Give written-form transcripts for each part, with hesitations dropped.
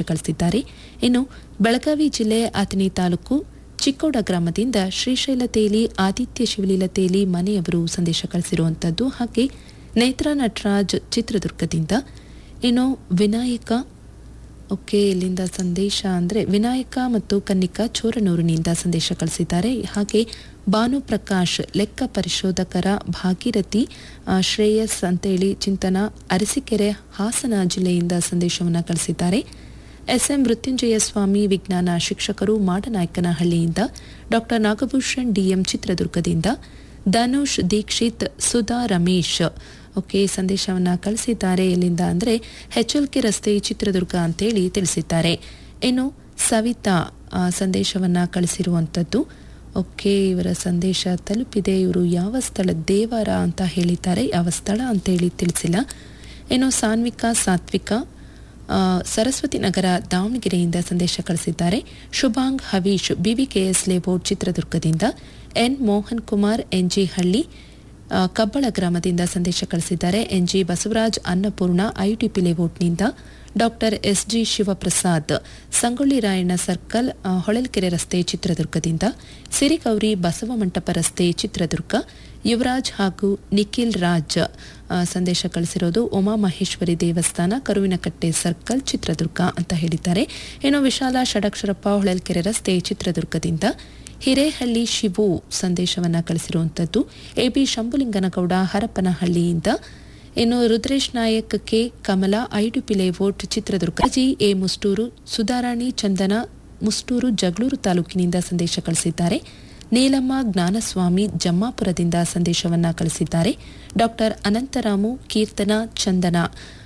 ಕಳಿಸಿದ್ದಾರೆ. ಇನ್ನು ಬೆಳಗಾವಿ ಜಿಲ್ಲೆ ಅಥಣಿ ತಾಲೂಕು ಚಿಕ್ಕೋಡ ಗ್ರಾಮದಿಂದ ಶ್ರೀಶೈಲ ತೇಲಿ ಆದಿತ್ಯ ಶಿವಲೀಲ ತೇಲಿ ಮನೆಯವರು ಸಂದೇಶ ಕಳಿಸಿರುವಂಥದ್ದು. ಹಾಗೆ ನೇತ್ರಾ ನಟರಾಜ್ ಚಿತ್ರದುರ್ಗದಿಂದ. ಇನ್ನು ವಿನಾಯಕ ಇಲ್ಲಿಂದ ಸಂದೇಶ ಅಂದರೆ ವಿನಾಯಕ ಮತ್ತು ಕನ್ನಿಕಾ ಚೋರನೂರಿನಿಂದ ಸಂದೇಶ ಕಳಿಸಿದ್ದಾರೆ. ಹಾಗೆ ಭಾನುಪ್ರಕಾಶ್ ಲೆಕ್ಕ ಪರಿಶೋಧಕರ ಭಾಗೀರಥಿ ಶ್ರೇಯಸ್ ಅಂತೇಳಿ ಚಿಂತನ ಅರಸೀಕೆರೆ ಹಾಸನ ಜಿಲ್ಲೆಯಿಂದ ಸಂದೇಶವನ್ನು ಕಳಿಸಿದ್ದಾರೆ. ಎಸ್ಎಂ ಮೃತ್ಯುಂಜಯ ಸ್ವಾಮಿ ವಿಜ್ಞಾನ ಶಿಕ್ಷಕರು ಮಾಡನಾಯಕನಹಳ್ಳಿಯಿಂದ. ಡಾಕ್ಟರ್ ನಾಗಭೂಷಣ್ ಡಿಎಂ ಚಿತ್ರದುರ್ಗದಿಂದ. ಧನುಷ್ ದೀಕ್ಷಿತ್ ಸುಧಾ ರಮೇಶ್ ಸಂದೇಶವನ್ನು ಕಳಿಸಿದ್ದಾರೆ. ಎಲ್ಲಿಂದ ಅಂದರೆ ಹೆಚ್ಎಲ್ಕೆ ರಸ್ತೆ ಚಿತ್ರದುರ್ಗ ಅಂತೇಳಿ ತಿಳಿಸಿದ್ದಾರೆ. ಇನ್ನು ಸವಿತಾ ಸಂದೇಶವನ್ನು ಕಳಿಸಿರುವಂಥದ್ದು. ಇವರ ಸಂದೇಶ ತಲುಪಿದೆ. ಇವರು ಯಾವ ಸ್ಥಳ ದೇವರ ಅಂತ ಹೇಳಿದ್ದಾರೆ, ಯಾವ ಸ್ಥಳ ಅಂತೇಳಿ ತಿಳಿಸಿಲ್ಲ. ಇನ್ನು ಸಾತ್ವಿಕಾ ಸರಸ್ವತಿ ನಗರ ದಾವಣಗೆರೆಯಿಂದ ಸಂದೇಶ ಕಳಿಸಿದ್ದಾರೆ. ಶುಭಾಂಗ್ ಹವೀಶ್ ಬಿವಿಕೆಎಸ್ ಲೇಔಟ್ ಚಿತ್ರದುರ್ಗದಿಂದ. ಎನ್ ಮೋಹನ್ ಕುಮಾರ್ ಎನ್ಜಿ ಹಳ್ಳಿ ಕಬ್ಬಳ ಗ್ರಾಮದಿಂದ ಸಂದೇಶ ಕಳಿಸಿದ್ದಾರೆ. NG Basavaraj Annapurna ITP ಲೇಔಟ್ನಿಂದ. Doctor S G Shivaprasad Sangolli Rayanna circle Holalkere ರಸ್ತೆ ಚಿತ್ರದುರ್ಗದಿಂದ. ಸಿರಿಗೌರಿ ಬಸವಮಂಟಪ ರಸ್ತೆ ಚಿತ್ರದುರ್ಗ. ಯುವರಾಜ್ ಹಾಗೂ ನಿಖಿಲ್ ರಾಜ್ ಸಂದೇಶ ಕಳಿಸಿರೋದು ಉಮಾಮಹೇಶ್ವರಿ ದೇವಸ್ಥಾನ ಕರುವಿನಕಟ್ಟೆ ಸರ್ಕಲ್ ಚಿತ್ರದುರ್ಗ ಅಂತ ಹೇಳಿದ್ದಾರೆ. ಇನ್ನು ವಿಶಾಲ ಷಡಕ್ಷರಪ್ಪ ಹೊಳಲ್ಕೆರೆ ರಸ್ತೆ ಚಿತ್ರದುರ್ಗದಿಂದ. ಹಿರೇಹಳ್ಳಿ ಶಿವು ಸಂದೇಶವನ್ನು ಕಳಿಸಿರುವಂಥದ್ದು. ಎಬಿ ಶಂಭುಲಿಂಗನಗೌಡ ಹರಪನಹಳ್ಳಿಯಿಂದ. ಇನ್ನು Rudresh Nayak K Kamala IDP layout Chitradurga. G A Mustur Sudharani ಚಂದನ ಮುಸ್ಟೂರು ಜಗಳೂರು ತಾಲೂಕಿನಿಂದ ಸಂದೇಶ ಕಳಿಸಿದ್ದಾರೆ. ನೀಲಮ್ಮ ಜ್ಞಾನಸ್ವಾಮಿ ಜಮ್ಮಾಪುರದಿಂದ ಸಂದೇಶವನ್ನು ಕಳಿಸಿದ್ದಾರೆ. ಡಾಕ್ಟರ್ ಅನಂತರಾಮು ಕೀರ್ತನ ಚಂದನ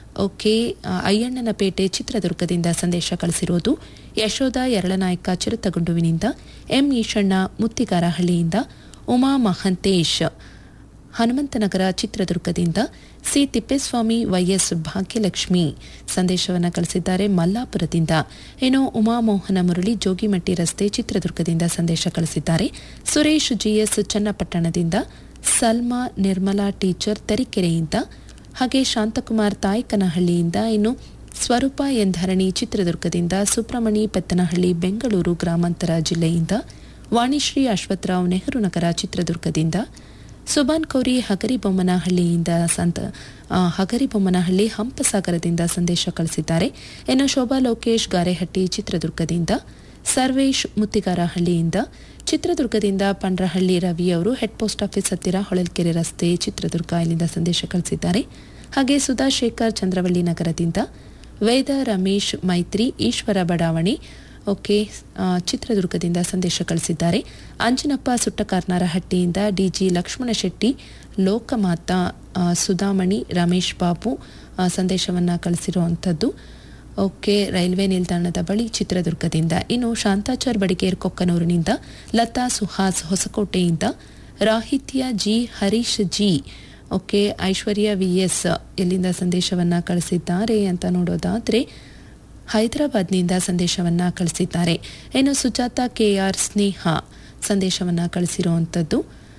ಅಯ್ಯಣ್ಣನಪೇಟೆ ಚಿತ್ರದುರ್ಗದಿಂದ ಸಂದೇಶ ಕಳಿಸಿರೋದು. ಯಶೋಧ ಯರಳನಾಯಕ ಚಿರತಗುಂಡುವಿನಿಂದ. ಎಂ ಈಶಣ್ಣ ಮುತ್ತಿಗಾರಹಳ್ಳಿಯಿಂದ. ಉಮಾ ಮಹಂತೇಶ್ ಹನುಮಂತನಗರ ಚಿತ್ರದುರ್ಗದಿಂದ. ಸಿ ತಿಪ್ಪೇಸ್ವಾಮಿ ವೈಎಸ್ ಭಾಗ್ಯಲಕ್ಷ್ಮಿ ಸಂದೇಶವನ್ನು ಕಳಿಸಿದ್ದಾರೆ ಮಲ್ಲಾಪುರದಿಂದ. ಇನ್ನು ಉಮಾಮೋಹನ ಮುರಳಿ ಜೋಗಿಮಟ್ಟಿ ರಸ್ತೆ ಚಿತ್ರದುರ್ಗದಿಂದ ಸಂದೇಶ ಕಳಿಸಿದ್ದಾರೆ. ಸುರೇಶ್ ಜಿಎಸ್ ಚನ್ನಪಟ್ಟಣದಿಂದ. ಸಲ್ಮಾ ನಿರ್ಮಲಾ ಟೀಚರ್ ತರೀಕೆರೆಯಿಂದ. ಹಾಗೆ ಶಾಂತಕುಮಾರ್ ತಾಯ್ಕನಹಳ್ಳಿಯಿಂದ. ಇನ್ನು ಸ್ವರೂಪ ಎಂಧರಣಿ ಚಿತ್ರದುರ್ಗದಿಂದ. ಸುಬ್ರಹ್ಮಣಿ ಪೆತ್ತನಹಳ್ಳಿ ಬೆಂಗಳೂರು ಗ್ರಾಮಾಂತರ ಜಿಲ್ಲೆಯಿಂದ. ವಾಣಿಶ್ರೀ ಅಶ್ವತ್ಥರಾವ್ ನೆಹರು ನಗರ ಚಿತ್ರದುರ್ಗದಿಂದ. ಸುಬಾನ್ ಕೌರಿ ಹಗರಿಬೊಮ್ಮನಹಳ್ಳಿಯಿಂದ ಹಗರಿಬೊಮ್ಮನಹಳ್ಳಿ ಹಂಪಸಾಗರದಿಂದ ಸಂದೇಶ ಕಳಿಸಿದ್ದಾರೆ. ಇನ್ನು ಶೋಭಾ ಲೋಕೇಶ್ ಗಾರೆಹಟ್ಟಿ ಚಿತ್ರದುರ್ಗದಿಂದ. ಸರ್ವೇಶ್ ಮುತ್ತಿಗಾರಹಳ್ಳಿಯಿಂದ. ಚಿತ್ರದುರ್ಗದಿಂದ ಪಂಡ್ರಹಳ್ಳಿ ರವಿ ಅವರು ಹೆಡ್ ಪೋಸ್ಟ್ ಆಫೀಸ್ ಹತ್ತಿರ ಹೊಳಲ್ಕೆರೆ ರಸ್ತೆ ಚಿತ್ರದುರ್ಗ ಇಲ್ಲಿಂದ ಸಂದೇಶ ಕಳಿಸಿದ್ದಾರೆ. ಹಾಗೆ ಸುಧಾಶೇಖರ್ ಚಂದ್ರವಳ್ಳಿ ನಗರದಿಂದ. ವೇದ ರಮೇಶ್ ಮೈತ್ರಿ ಈಶ್ವರ ಬಡಾವಣೆ ಚಿತ್ರದುರ್ಗದಿಂದ ಸಂದೇಶ ಕಳಿಸಿದ್ದಾರೆ. ಅಂಜನಪ್ಪ ಸುಟ್ಟಕಾರ್ನಾರಹಟ್ಟಿಯಿಂದ. ಡಿಜಿ ಲಕ್ಷ್ಮಣ ಶೆಟ್ಟಿ ಲೋಕಮಾತಾ ಸುಧಾಮಣಿ ರಮೇಶ್ ಬಾಬು ಸಂದೇಶವನ್ನು ಕಳಿಸಿರುವಂಥದ್ದು. ರೈಲ್ವೆ ನಿಲ್ದಾಣದ ಬಳಿ ಚಿತ್ರದುರ್ಗದಿಂದ. ಇನ್ನು ಶಾಂತಾಚಾರ್ ಬಡಿಗೇರ್ ಕೊಕ್ಕನೂರಿನಿಂದ. ಲತಾ ಸುಹಾಸ್ ಹೊಸಕೋಟೆಯಿಂದ. ರಾಹಿತ್ಯ ಜಿ ಹರೀಶ್ ಜಿ ಐಶ್ವರ್ಯ ವಿಎಸ್ ಎಲ್ಲಿಂದ ಸಂದೇಶವನ್ನು ಕಳಿಸಿದ್ದಾರೆ ಅಂತ ನೋಡೋದಾದರೆ ಹೈದರಾಬಾದ್ನಿಂದ ಸಂದೇಶವನ್ನು ಕಳಿಸಿದ್ದಾರೆ. ಇನ್ನು ಸುಜಾತ ಕೆಆರ್ ಸ್ನೇಹ ಸಂದೇಶವನ್ನು ಕಳಿಸಿರುವಂಥದ್ದು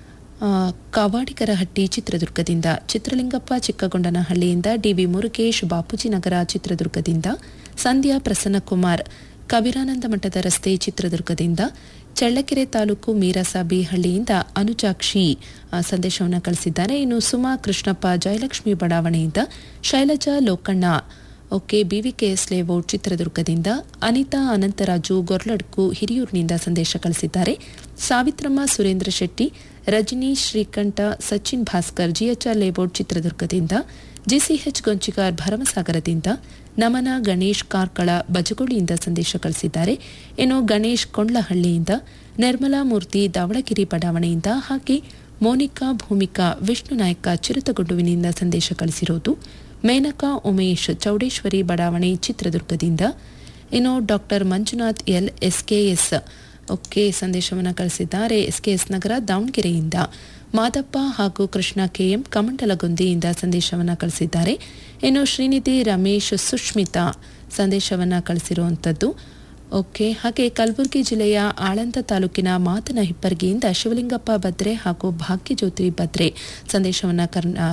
ಕವಾಡಿಗರಹಟ್ಟಿ ಚಿತ್ರದುರ್ಗದಿಂದ. ಚಿತ್ರಲಿಂಗಪ್ಪ ಚಿಕ್ಕಗೊಂಡನಹಳ್ಳಿಯಿಂದ. ಡಿವಿ ಮುರುಗೇಶ್ ಬಾಪೂಜಿ ನಗರ ಚಿತ್ರದುರ್ಗದಿಂದ. ಸಂಧ್ಯಾ ಪ್ರಸನ್ನಕುಮಾರ್ ಕಬೀರಾನಂದ ಮಠದ ರಸ್ತೆ ಚಿತ್ರದುರ್ಗದಿಂದ. ಚಳ್ಳಕೆರೆ ತಾಲೂಕು ಮೀರಸಾಬಿ ಹಳ್ಳಿಯಿಂದ ಅನುಜಾಕ್ಷಿ ಸಂದೇಶವನ್ನು ಕಳಿಸಿದ್ದಾರೆ. ಇನ್ನು ಸುಮಾ ಕೃಷ್ಣಪ್ಪ ಜಯಲಕ್ಷ್ಮಿ ಬಡಾವಣೆಯಿಂದ. ಶೈಲಜಾ ಲೋಕಣ್ಣ ಬಿವಿಕೆಎಸ್ ಲೇಔಟ್ ಚಿತ್ರದುರ್ಗದಿಂದ. ಅನಿತಾ ಅನಂತರಾಜು ಗೊರ್ಲಡ್ಕು ಹಿರಿಯೂರಿನಿಂದ ಸಂದೇಶ ಕಳಿಸಿದ್ದಾರೆ. ಸಾವಿತ್ರಮ್ಮ ಸುರೇಂದ್ರ ಶೆಟ್ಟಿ ರಜನಿ ಶ್ರೀಕಂಠ ಸಚಿನ್ ಭಾಸ್ಕರ್ ಜಿಎಚ್ಆರ್ ಲೇಔಟ್ ಚಿತ್ರದುರ್ಗದಿಂದ. ಜಿಸಿಎಚ್ ಗೊಂಚಿಗಾರ್ ಭರಮಸಾಗರದಿಂದ. ನಮನ ಗಣೇಶ್ ಕಾರ್ಕಳ ಬಜಗೋಳಿಯಿಂದ ಸಂದೇಶ ಕಳಿಸಿದ್ದಾರೆ. ಇನ್ನು ಗಣೇಶ್ ಕೊಂಡ್ಲಹಳ್ಳಿಯಿಂದ. ನಿರ್ಮಲಾ ಮೂರ್ತಿ ದಾವಣಗೆರೆ ಬಡಾವಣೆಯಿಂದ. ಹಾಗೆ ಮೋನಿಕಾ ಭೂಮಿಕಾ ವಿಷ್ಣುನಾಯಕ ಚಿರತಗುಂಡುವಿನಿಂದ ಸಂದೇಶ ಕಳಿಸಿರೋದು. ಮೇನಕಾ ಉಮೇಶ್ ಚೌಡೇಶ್ವರಿ ಬಡಾವಣೆ ಚಿತ್ರದುರ್ಗದಿಂದ. ಇನ್ನು ಡಾಕ್ಟರ್ ಮಂಜುನಾಥ್ ಎಲ್ ಎಸ್ಕೆಎಸ್ ಸಂದೇಶವನ್ನು ಕಳಿಸಿದ್ದಾರೆ. ಎಸ್ಕೆಎಸ್ ನಗರ ದಾವಣಗೆರೆಯಿಂದ. ಮಾದಪ್ಪ ಹಾಗೂ ಕೃಷ್ಣ ಕೆಎಂ ಕಮಂಡಲಗುಂದಿಯಿಂದ ಸಂದೇಶವನ್ನು ಕಳಿಸಿದ್ದಾರೆ. ಇನ್ನು ಶ್ರೀನಿಧಿ ರಮೇಶ್ ಸುಷ್ಮಿತಾ ಸಂದೇಶವನ್ನು ಕಳಿಸಿರುವಂಥದ್ದು. ಹಾಗೆ ಕಲಬುರಗಿ ಜಿಲ್ಲೆಯ ಆಳಂದ ತಾಲೂಕಿನ ಮಾತನ ಹಿಪ್ಪರ್ಗಿಯಿಂದ ಶಿವಲಿಂಗಪ್ಪ ಭದ್ರೆ ಹಾಗೂ ಭಾಗ್ಯಜ್ಯೋತಿ ಭದ್ರೆ ಸಂದೇಶವನ್ನು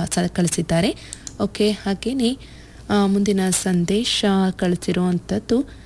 ಕಳಿಸಿದ್ದಾರೆ. ಹಾಗೇನೆ ಮುಂದಿನ ಸಂದೇಶ ಕಳಿಸಿರುವಂಥದ್ದು